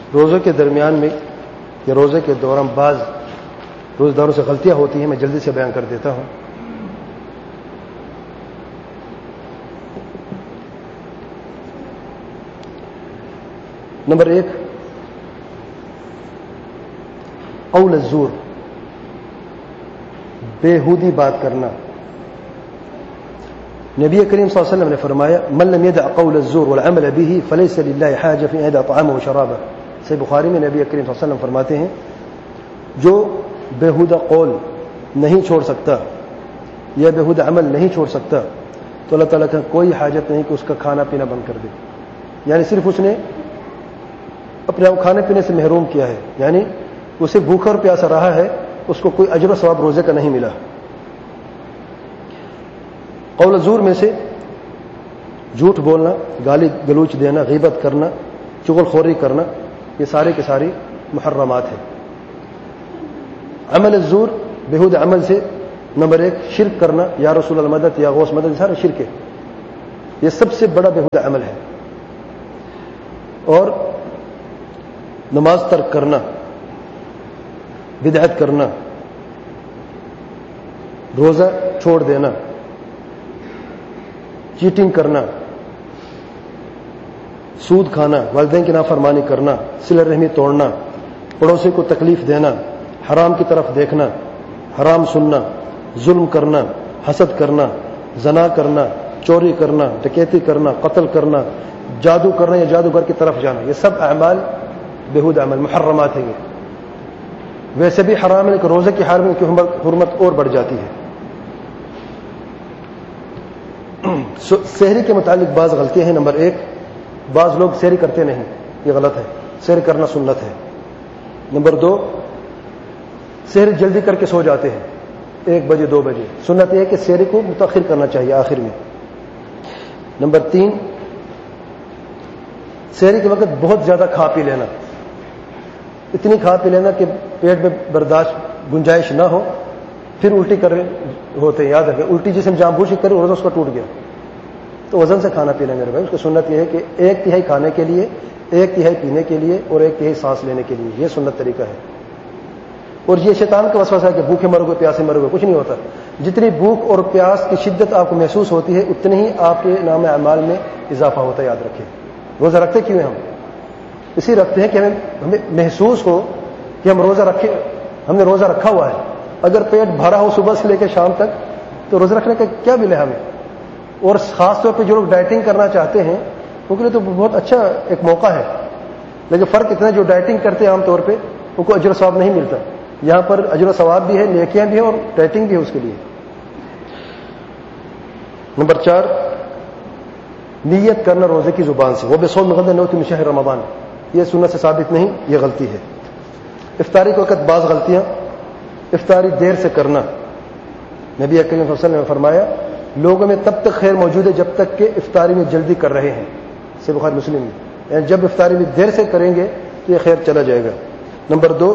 روزے کے درمیان میں یا روزے کے دوران بعض روزداروں سے غلطیاں ہوتی ہیں، میں جلدی سے بیان کر دیتا ہوں۔ نمبر 1، قول الزور، بےہودی بات کرنا۔ نبی کریم صلی اللہ علیہ وسلم نے فرمایا من لم يدع قول الزور والعمل به فليس لله حاجة في أن يدع طعامه وشرابه۔ صحیح بخاری میں نبی کریم صلی اللہ علیہ وسلم فرماتے ہیں جو بےہودہ قول نہیں چھوڑ سکتا یا بےہودہ عمل نہیں چھوڑ سکتا تو اللہ تعالیٰ کا کوئی حاجت نہیں کہ اس کا کھانا پینا بند کر دے، یعنی صرف اس نے اپنے آپ کھانے پینے سے محروم کیا ہے، یعنی اسے بھوکا اور پیاسا رہا ہے، اس کو کوئی اجر و ثواب روزے کا نہیں ملا۔ قول الزور میں سے جھوٹ بولنا، گالی گلوچ دینا، غیبت کرنا، چغل خوری کرنا، یہ سارے کے ساری محرمات ہیں۔ عمل الزور، بےہودہ عمل سے نمبر 1 شرک کرنا، یا رسول اللہ مدد یا غوث مدد، سارے شرک ہے، یہ سب سے بڑا بےہودہ عمل ہے۔ اور نماز ترک کرنا، بدعت کرنا، روزہ چھوڑ دینا، چیٹنگ کرنا، سود کھانا، والدین کی نافرمانی کرنا، صلہ رحمی توڑنا، پڑوسی کو تکلیف دینا، حرام کی طرف دیکھنا، حرام سننا، ظلم کرنا، حسد کرنا، زنا کرنا، چوری کرنا، ڈکیتی کرنا، قتل کرنا، جادو کرنا یا جادوگر کی طرف جانا، یہ سب اعمال بےہودہ عمل محرمات ہیں۔ یہ ویسے بھی حرام ہے، لیکن روزے کی حال میں کی حرمت اور بڑھ جاتی ہے۔ سحری کے متعلق بعض غلطیاں ہیں۔ نمبر 1، بعض لوگ سحری کرتے نہیں، یہ غلط ہے، سحری کرنا سنت ہے۔ نمبر 2، سحری جلدی کر کے سو جاتے ہیں 1 بجے 2 بجے، سنت یہ ہے کہ سحری کو متاخر کرنا چاہیے آخر میں۔ نمبر 3، سحری کے وقت بہت زیادہ کھا پی لینا، اتنی کھا پی لینا کہ پیٹ میں برداشت گنجائش نہ ہو، پھر الٹی کر ہوتے ہیں۔ یاد رکھیں، الٹی جسم جان بوجھ کے کرے روزہ اس کا ٹوٹ گیا، تو وزن سے کھانا پینا میرے بھائی۔ اس کی سنت یہ ہے کہ 1/3 کھانے کے لیے، 1/3 پینے کے لیے اور 1/3 سانس لینے کے لیے، یہ سنت طریقہ ہے۔ اور یہ شیطان کا وسوسہ ہے کہ بھوکے مرو گے، پیاسے مرو گے، کچھ نہیں ہوتا۔ جتنی بھوک اور پیاس کی شدت آپ کو محسوس ہوتی ہے اتنی ہی آپ کے نام اعمال میں اضافہ ہوتا ہے، یاد رکھیں۔ روزہ رکھتے کیوں ہیں ہم؟ اسی رکھتے ہیں کہ ہمیں محسوس ہو کہ ہم روزہ رکھے، ہم نے روزہ رکھا ہوا ہے۔ اگر پیٹ بھرا ہو صبح سے لے کے شام تک تو روزہ رکھنے کا کیا ملے ہمیں؟ اور خاص طور پہ جو لوگ ڈائٹنگ کرنا چاہتے ہیں ان کے لیے تو بہت اچھا ایک موقع ہے، لیکن فرق اتنا ہے جو ڈائٹنگ کرتے ہیں عام طور پہ ان کو اجر و ثواب نہیں ملتا، یہاں پر اجر و ثواب بھی ہے، نیکیاں بھی ہیں اور ڈائٹنگ بھی ہے اس کے لیے۔ نمبر 4، نیت کرنا روزے کی زبان سے، وہ بصوم غد نوت من شہر رمضان، یہ سنت سے ثابت نہیں، یہ غلطی ہے۔ افطاری کے وقت بعض غلطیاں، افطاری دیر سے کرنا، نبی کریم صلی اللہ علیہ وسلم نے فرمایا لوگوں میں تب تک خیر موجود ہے جب تک کہ افطاری میں جلدی کر رہے ہیں، صحیح بخاری مسلم میں، یعنی جب افطاری میں دیر سے کریں گے تو یہ خیر چلا جائے گا۔ نمبر 2،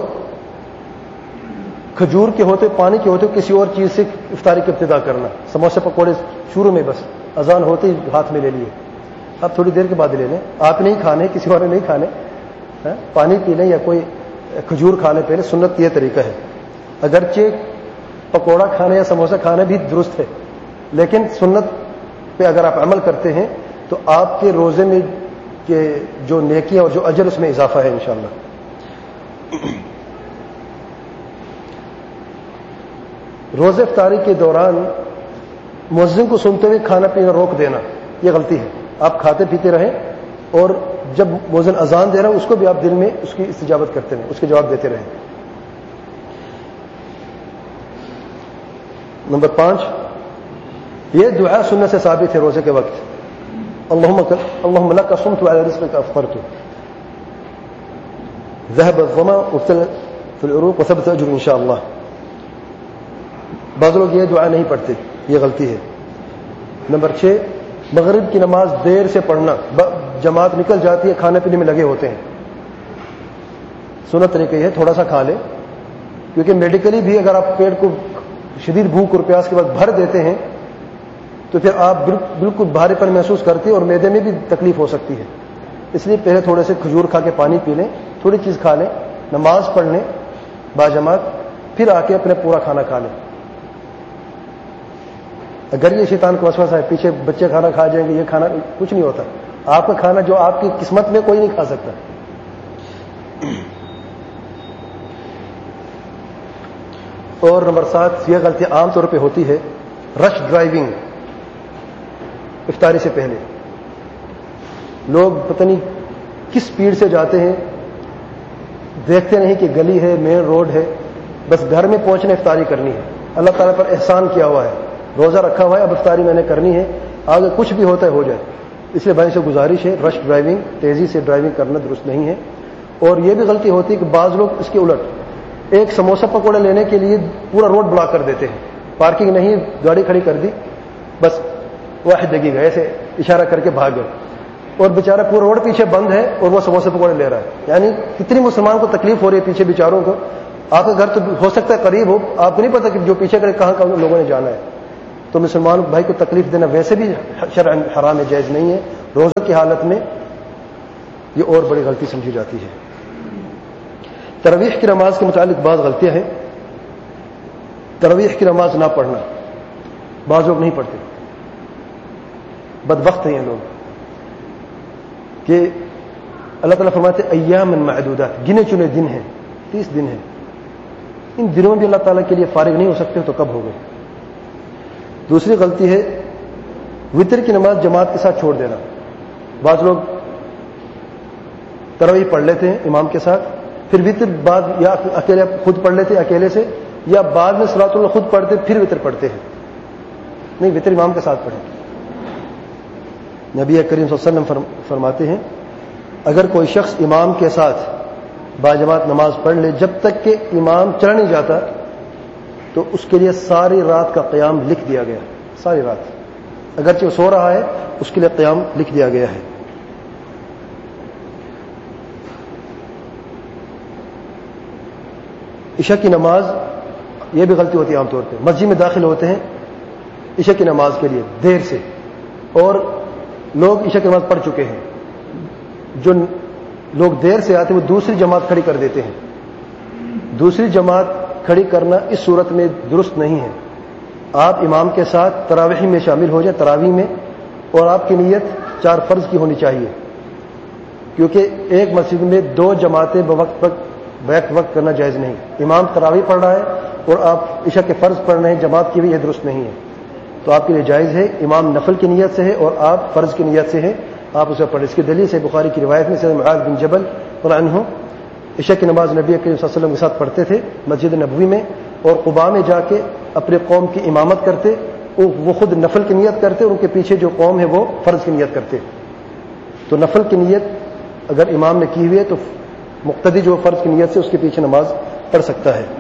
کھجور کے ہوتے، پانی کے ہوتے کسی اور چیز سے افطاری کی ابتدا کرنا، سموسے پکوڑے شروع میں بس اذان ہوتے ہی ہاتھ میں لے لیے، اب تھوڑی دیر کے بعد لے لیں، آپ نہیں کھانے، کسی اور نے نہیں کھانے، پانی پی لیں یا کوئی کھجور کھانے پہلے، سنت یہ طریقہ ہے۔ اگرچہ پکوڑا کھانے یا سموسا کھانا بھی درست ہے، لیکن سنت پہ اگر آپ عمل کرتے ہیں تو آپ کے روزے میں جو نیکیاں اور جو اجر اس میں اضافہ ہے انشاءاللہ۔ روزہ افطاری کے دوران مؤذن کو سنتے ہوئے کھانا پینا روک دینا، یہ غلطی ہے۔ آپ کھاتے پیتے رہیں اور جب مؤذن اذان دے رہا ہے اس کو بھی آپ دل میں اس کی استجابت کرتے رہیں، اس کے جواب دیتے رہیں۔ نمبر 5، یہ دعا سنت سے ثابت ہے روزے کے وقت، اللهم لك صمت وعلى رزقك افطرت، ذهب الظما وابتلت في العروق وثبت اجر ان شاء الله۔ بعض لوگ یہ دعا نہیں پڑھتے، یہ غلطی ہے۔ نمبر 6، مغرب کی نماز دیر سے پڑھنا، جماعت نکل جاتی ہے، کھانے پینے میں لگے ہوتے ہیں، سنت طریقہ یہ ہے تھوڑا سا کھا لیں، کیونکہ میڈیکلی بھی اگر آپ پیٹ کو شدید بھوک اور پیاس کے وقت بھر دیتے ہیں تو پھر آپ بالکل بھاری پن محسوس کرتے ہیں اور معدے میں بھی تکلیف ہو سکتی ہے، اس لیے پہلے تھوڑے سے کھجور کھا کے پانی پی لیں، تھوڑی چیز کھا لیں، نماز پڑھ لیں باجماعت، پھر آ کے اپنے پورا کھانا کھا لیں۔ اگر یہ شیطان کو وسوسہ ہے پیچھے بچے کھانا کھا جائیں گے، یہ کھانا، کچھ نہیں ہوتا، آپ کا کھانا جو آپ کی قسمت میں کوئی نہیں کھا سکتا۔ اور نمبر 7، یہ غلطی عام طور پہ ہوتی ہے، رش ڈرائیونگ افطاری سے پہلے۔ لوگ پتہ نہیں کس سپیڈ سے جاتے ہیں، دیکھتے نہیں کہ گلی ہے، مین روڈ ہے، بس گھر میں پہنچنے افطاری کرنی ہے۔ اللہ تعالیٰ پر احسان کیا ہوا ہے، روزہ رکھا ہوا ہے، اب افطاری میں نے کرنی ہے، آگے کچھ بھی ہوتا ہے ہو جائے۔ اس لیے بھائی سے گزارش ہے، رش ڈرائیونگ، تیزی سے ڈرائیونگ کرنا درست نہیں ہے۔ اور یہ بھی غلطی ہوتی ہے کہ بعض لوگ اس کے الٹ ایک سموسہ پکوڑے لینے کے لیے پورا روڈ بلاک کر دیتے ہیں، پارکنگ نہیں، گاڑی کھڑی کر دی، بس واحد جگہ گئے، ایسے اشارہ کر کے بھاگ گئے، اور بیچارہ پورا روڈ پیچھے بند ہے اور وہ سموسے پکوڑے لے رہا ہے۔ یعنی کتنی مسلمان کو تکلیف ہو رہی ہے پیچھے بیچاروں کو۔ آپ کا گھر تو ہو سکتا ہے قریب ہو، آپ کو نہیں پتا کہ جو پیچھے کرے کہاں کہاں لوگوں نے جانا ہے۔ تو مسلمان بھائی کو تکلیف دینا ویسے بھی شرعاً حرام ہے، جائز نہیں ہے۔ روزہ کی حالت میں یہ اور بڑی غلطی سمجھی جاتی ہے۔ تراویح کی نماز کے متعلق بعض غلطیاں ہیں۔ تراویح کی نماز نہ پڑھنا، بعض لوگ نہیں پڑھتے، بدبخت ہیں یہ لوگ کہ اللہ تعالیٰ فرماتے ایام معدودات، گنے چنے دن ہیں، 30 دن ہیں، ان دنوں میں بھی اللہ تعالیٰ کے لیے فارغ نہیں ہو سکتے تو کب ہوگے۔ دوسری غلطی ہے وتر کی نماز جماعت کے ساتھ چھوڑ دینا۔ بعض لوگ تراویح پڑھ لیتے ہیں امام کے ساتھ، پھر وتر بعد یا اکیلے خود پڑھ لیتے ہیں اکیلے سے، یا بعد میں صلاۃ اللہ خود پڑھتے پھر وتر پڑھتے ہیں۔ نہیں، وتر امام کے ساتھ پڑھیں۔ نبی کریم صلی اللہ علیہ وسلم فرماتے ہیں اگر کوئی شخص امام کے ساتھ باجماعت نماز پڑھ لے جب تک کہ امام چلا نہیں جاتا تو اس کے لیے ساری رات کا قیام لکھ دیا گیا، ساری رات، اگرچہ وہ سو رہا ہے اس کے لیے قیام لکھ دیا گیا ہے۔ عشاء کی نماز، یہ بھی غلطی ہوتی ہے عام طور پہ، مسجد میں داخل ہوتے ہیں عشاء کی نماز کے لیے دیر سے، اور لوگ عشاء کی نماز پڑھ چکے ہیں، جو لوگ دیر سے آتے ہیں وہ دوسری جماعت کھڑی کر دیتے ہیں۔ دوسری جماعت کھڑی کرنا اس صورت میں درست نہیں ہے۔ آپ امام کے ساتھ تراویح میں شامل ہو جائیں، تراویح میں، اور آپ کی نیت 4 فرض کی ہونی چاہیے، کیونکہ ایک مسجد میں 2 جماعتیں بیک وقت کرنا جائز نہیں۔ امام تراویح پڑھ رہا ہے اور آپ عشاء کے فرض پڑھ رہے ہیں جماعت کی بھی، یہ درست نہیں ہے۔ تو آپ کے لیے جائز ہے، امام نفل کی نیت سے ہے اور آپ فرض کی نیت سے ہیں، آپ اسے پڑھیں۔ اس کی دلیل سے بخاری کی روایت میں سیدنا معاذ بن جبل رضی اللہ عنہ عشاء کی نماز نبی کریم صلی اللہ علیہ وسلم کے ساتھ پڑھتے تھے مسجد نبوی میں، اور قباء میں جا کے اپنے قوم کی امامت کرتے، وہ خود نفل کی نیت کرتے اور ان کے پیچھے جو قوم ہے وہ فرض کی نیت کرتے۔ تو نفل کی نیت اگر امام نے کی ہوئی ہے تو مقتدی جو فرض کی نیت سے اس کے پیچھے نماز پڑھ سکتا ہے۔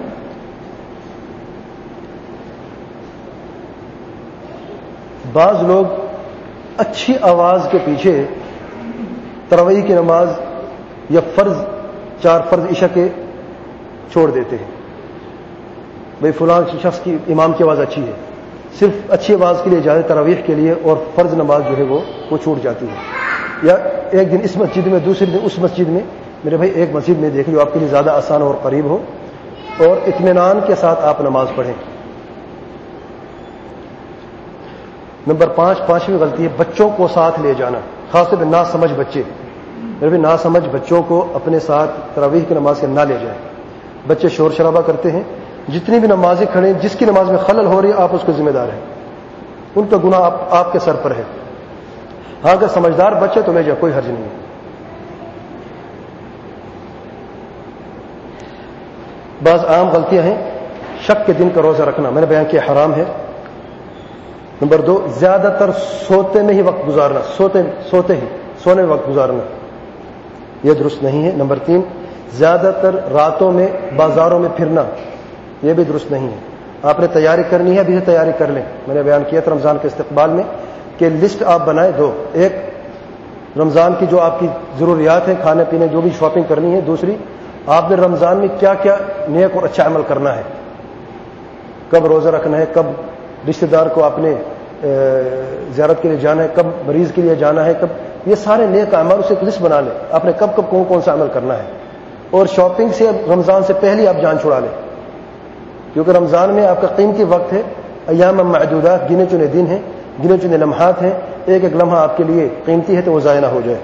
بعض لوگ اچھی آواز کے پیچھے تراویح کی نماز یا فرض 4 فرض عشاء کے چھوڑ دیتے ہیں۔ بھئی فلاں شخص کی امام کی آواز اچھی ہے، صرف اچھی آواز کے لیے جائے تراویح کے لیے، اور فرض نماز جو ہے وہ چھوٹ جاتی ہے۔ یا ایک دن اس مسجد میں، دوسرے دن اس مسجد میں، میرے بھائی ایک مسجد میں دیکھ لو آپ کے لیے زیادہ آسان اور قریب ہو، اور اطمینان کے ساتھ آپ نماز پڑھیں۔ نمبر 5، 5ویں غلطی ہے بچوں کو ساتھ لے جانا، خاص طور پہ ناسمجھ بچے۔ میرے بھی ناسمجھ بچوں کو اپنے ساتھ تراویح کی نماز کے نہ لے جائیں۔ بچے شور شرابہ کرتے ہیں، جتنی بھی نمازیں کھڑے ہیں، جس کی نماز میں خلل ہو رہی ہے آپ اس کو ذمہ دار ہیں، ان کا گناہ آپ کے سر پر ہے۔ ہاں اگر سمجھدار بچے تو لے جائیں، کوئی حرج نہیں ہے۔ بعض عام غلطیاں ہیں، شک کے دن کا روزہ رکھنا، میں نے بیان کیا حرام ہے۔ نمبر 2، زیادہ تر سوتے میں ہی وقت گزارنا، سونے میں وقت گزارنا، یہ درست نہیں ہے۔ نمبر 3، زیادہ تر راتوں میں بازاروں میں پھرنا، یہ بھی درست نہیں ہے۔ آپ نے تیاری کرنی ہے، ابھی سے تیاری کر لیں۔ میں نے بیان کیا تھا رمضان کے استقبال میں کہ لسٹ آپ بنائیں 2، ایک رمضان کی جو آپ کی ضروریات ہیں، کھانے پینے جو بھی شاپنگ کرنی ہے، دوسری آپ نے رمضان میں کیا کیا نیک اور اچھا عمل کرنا ہے، کب روزہ رکھنا ہے، کب رشتہ دار کو آپ نے زیارت کے لیے جانا ہے، کب مریض کے لیے جانا ہے، کب یہ سارے نیک اعمال سے ایک لسٹ بنا لیں، آپ نے کب کب کون کون سا عمل کرنا ہے، اور شاپنگ سے رمضان سے پہلے آپ جان چھڑا لیں، کیونکہ رمضان میں آپ کا قیمتی وقت ہے، ایام معدودات، گنے چنے دن ہیں، گنے چنے لمحات ہیں، ایک ایک لمحہ آپ کے لیے قیمتی ہے تو وہ ضائع نہ ہو جائے۔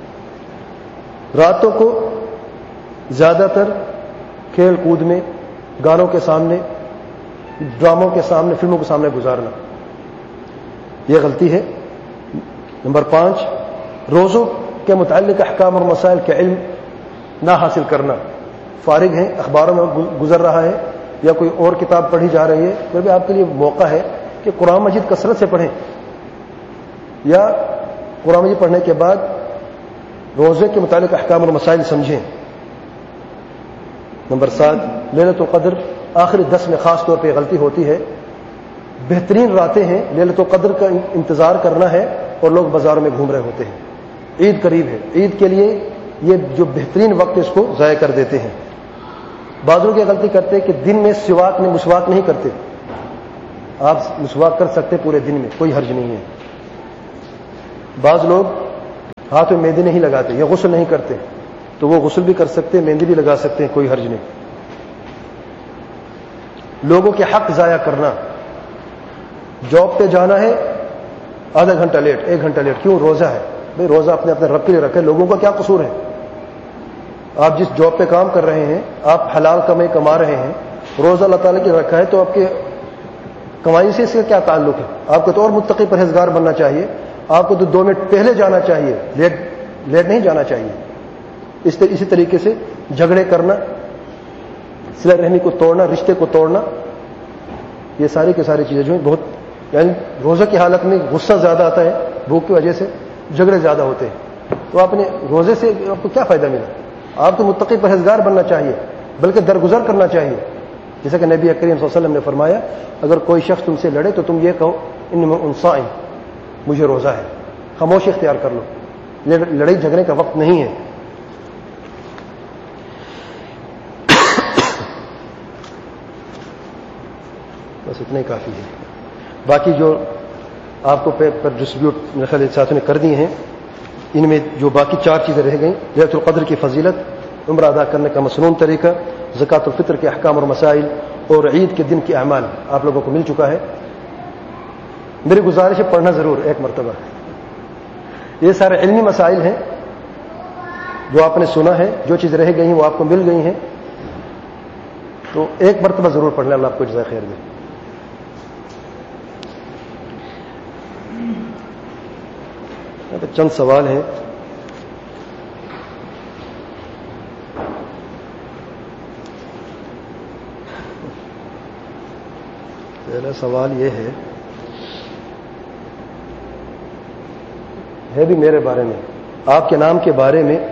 راتوں کو زیادہ تر کھیل کود میں، گانوں کے سامنے، ڈراموں کے سامنے، فلموں کے سامنے گزارنا، یہ غلطی ہے۔ نمبر 5، روزوں کے متعلق احکام اور مسائل کے علم نہ حاصل کرنا، فارغ ہیں، اخباروں میں گزر رہا ہے یا کوئی اور کتاب پڑھی جا رہی ہے، پھر بھی آپ کے لیے موقع ہے کہ قرآن مجید کثرت سے پڑھیں، یا قرآن مجید پڑھنے کے بعد روزے کے متعلق احکام اور مسائل سمجھیں۔ نمبر 7، لیلۃ القدر آخری 10 میں خاص طور پہ غلطی ہوتی ہے، بہترین راتیں ہیں، لیلۃ القدر کا انتظار کرنا ہے اور لوگ بازاروں میں گھوم رہے ہوتے ہیں، عید قریب ہے، عید کے لیے یہ جو بہترین وقت ہے اس کو ضائع کر دیتے ہیں۔ بعض لوگ یہ غلطی کرتے ہیں کہ دن میں مسواک نہیں کرتے، آپ مسواک کر سکتے پورے دن میں، کوئی حرج نہیں ہے۔ بعض لوگ ہاتھ میں مہندی نہیں لگاتے یا غسل نہیں کرتے، تو وہ غسل بھی کر سکتے ہیں، مہندی بھی لگا سکتے ہیں، کوئی حرج نہیں۔ لوگوں کے حق ضائع کرنا، جاب پہ جانا ہے، آدھا گھنٹہ لیٹ، 1 گھنٹہ لیٹ، کیوں؟ روزہ ہے، بھائی روزہ اپنے رب کے لیے رکھے، لوگوں کا کیا قصور ہے؟ آپ جس جاب پہ کام کر رہے ہیں، آپ حلال کما رہے ہیں، روزہ اللہ تعالیٰ کی رکھا ہے، تو آپ کے کمائی سے اس کا کیا تعلق ہے؟ آپ کو تو اور متقی پرہیزگار بننا چاہیے، آپ کو تو 2 منٹ پہلے جانا چاہیے، لیٹ نہیں جانا چاہیے۔ اسی طریقے سے جھگڑے کرنا، صلہ رحمی کو توڑنا، رشتے کو توڑنا، یہ ساری کی ساری چیزیں جو ہیں بہت، یعنی روزہ کی حالت میں غصہ زیادہ آتا ہے، بھوک کی وجہ سے جھگڑے زیادہ ہوتے ہیں، تو آپ نے روزے سے آپ کو کیا فائدہ ملا؟ آپ کو متقی پرہیزگار بننا چاہیے، بلکہ درگزر کرنا چاہیے، جیسا کہ نبی کریم صلی اللہ علیہ وسلم نے فرمایا، اگر کوئی شخص تم سے لڑے تو تم یہ کہو ان صائم، مجھے روزہ ہے، خاموشی اختیار کر لو، لڑائی جھگڑے کا وقت نہیں ہے۔ بس اتنا ہی کافی ہے، باقی جو آپ کو پر ڈسٹریبیوٹ میرے خیال ساتھوں نے کر دی ہیں، ان میں جو باقی 4 چیزیں رہ گئیں، لیلۃ القدر کی فضیلت، عمرہ ادا کرنے کا مسنون طریقہ، زکوٰۃ الفطر کے احکام اور مسائل، اور عید کے دن کے اعمال آپ لوگوں کو مل چکا ہے۔ میری گزارش ہے پڑھنا ضرور ایک مرتبہ، یہ سارے علمی مسائل ہیں جو آپ نے سنا ہے، جو چیز رہ گئی ہیں وہ آپ کو مل گئی ہیں، تو ایک مرتبہ ضرور پڑھنا، اللہ آپ کو جزائے خیر دے۔ چند سوال ہیں، پہلا سوال یہ ہے بھی میرے بارے میں، آپ کے نام کے بارے میں،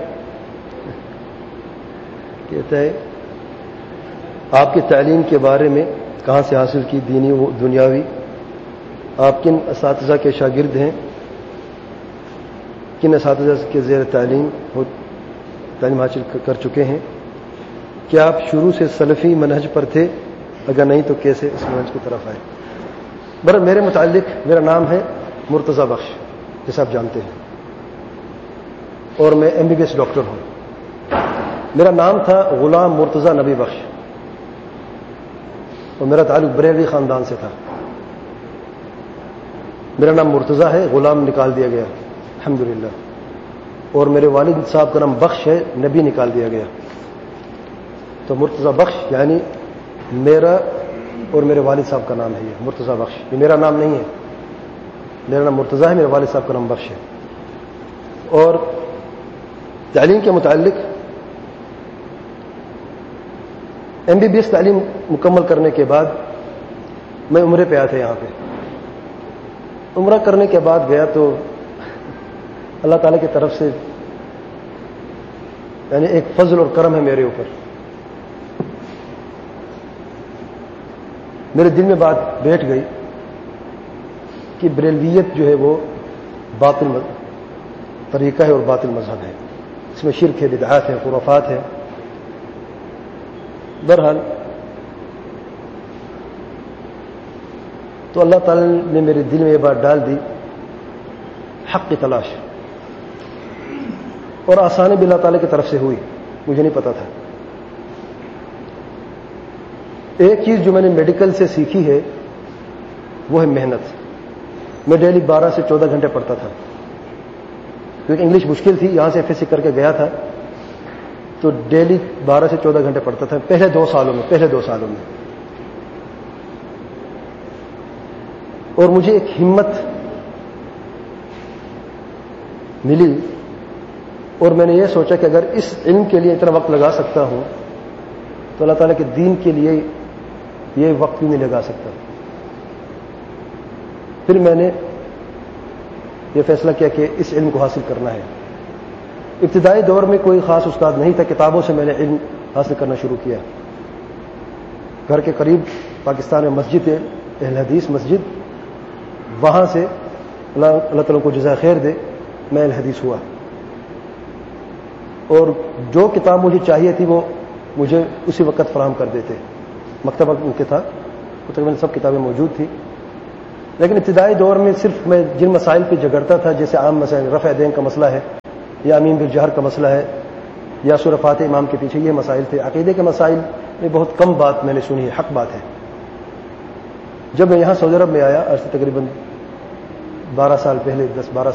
کہتا ہے آپ کی تعلیم کے بارے میں کہاں سے حاصل کی، دینی و دنیاوی، آپ کن اساتذہ کے شاگرد ہیں، کن اساتذہ کے زیر تعلیم حاصل کر چکے ہیں، کیا آپ شروع سے سلفی منہج پر تھے، اگر نہیں تو کیسے اس منہج کی طرف آئے؟ برحال میرے متعلق میرا نام ہے مرتضی بخش، جیسے آپ جانتے ہیں، اور میں MBBS ڈاکٹر ہوں۔ میرا نام تھا غلام مرتضی نبی بخش، اور میرا تعلق بریلوی خاندان سے تھا۔ میرا نام مرتضی ہے، غلام نکال دیا گیا الحمدللہ، اور میرے والد صاحب کا نام بخش ہے، نبی نکال دیا گیا، تو مرتضی بخش یعنی میرا اور میرے والد صاحب کا نام ہے، یہ مرتضی بخش، یہ میرا نام نہیں ہے، میرا نام مرتضی ہے، میرے والد صاحب کا نام بخش ہے۔ اور تعلیم کے متعلق MBBS تعلیم مکمل کرنے کے بعد میں عمرے پہ آیا تھا، یہاں پہ عمرہ کرنے کے بعد گیا تو اللہ تعالیٰ کی طرف سے یعنی ایک فضل اور کرم ہے میرے اوپر، میرے دل میں بات بیٹھ گئی کہ بریلویت جو ہے وہ باطل طریقہ ہے اور باطل مذہب ہے، اس میں شرک ہے، بدعات ہے، خرافات ہے۔ بہرحال تو اللہ تعالی نے میرے دل میں یہ بات ڈال دی، حق کی تلاش، اور آسانی بھی اللہ تعالیٰ کی طرف سے ہوئی، مجھے نہیں پتا تھا۔ ایک چیز جو میں نے میڈیکل سے سیکھی ہے وہ ہے محنت۔ میں ڈیلی 12 سے 14 گھنٹے پڑھتا تھا، کیونکہ انگلش مشکل تھی، یہاں سے FSC کر کے گیا تھا، تو ڈیلی 12 سے 14 گھنٹے پڑھتا تھا پہلے دو سالوں میں۔ اور مجھے ایک ہمت ملی، اور میں نے یہ سوچا کہ اگر اس علم کے لیے اتنا وقت لگا سکتا ہوں تو اللہ تعالیٰ کے دین کے لیے یہ وقت بھی نہیں لگا سکتا۔ پھر میں نے یہ فیصلہ کیا کہ اس علم کو حاصل کرنا ہے۔ ابتدائی دور میں کوئی خاص استاد نہیں تھا، کتابوں سے میں نے علم حاصل کرنا شروع کیا۔ گھر کے قریب پاکستان میں مسجد ہے، اہل حدیث مسجد، وہاں سے اللہ تعالیٰ کو جزائے خیر دے میں اہل حدیث ہوا، اور جو کتاب مجھے چاہیے تھی وہ مجھے اسی وقت فراہم کر دیتے۔ مکتبہ ان کے تھا، تقریباً سب کتابیں موجود تھی، لیکن ابتدائی دور میں صرف میں جن مسائل پہ جھگڑتا تھا، جیسے عام مسائل، رفع دین کا مسئلہ ہے، یا امین بالجہر کا مسئلہ ہے، یا سورہ فاتحہ امام کے پیچھے، یہ مسائل تھے۔ عقیدے کے مسائل میں بہت کم بات میں نے سنی ہے، حق بات ہے۔ جب میں یہاں سعودی عرب میں آیا، آج سے تقریباً 12 سال پہلے، 10-12